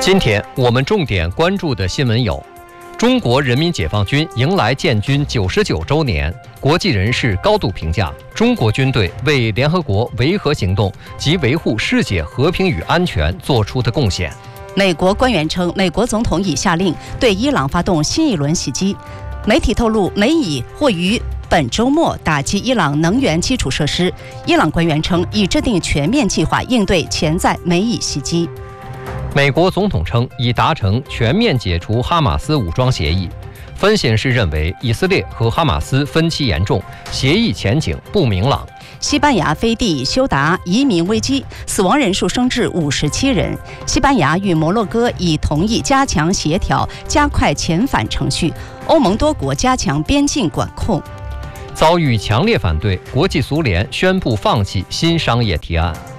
今天我们重点关注的新闻有：中国人民解放军迎来建军99周年，国际人士高度评价中国军队为联合国维和行动及维护世界和平与安全做出的贡献。 美国官员称，美国总统已下令对伊朗发动新一轮袭击。媒体透露，美以或于本周末打击伊朗能源基础设施。伊朗官员称，已制定全面计划应对潜在美以袭击。 美国总统称已达成全面解除哈马斯武装协议。分析人士认为，以色列和哈马斯分歧严重，协议前景不明朗。 西班牙飞地休达移民危机，死亡人数升至57人。西班牙与摩洛哥已同意加强协调，加快遣返程序。欧盟多国加强边境管控。 遭遇强烈反对，国际足联宣布放弃新商业提案。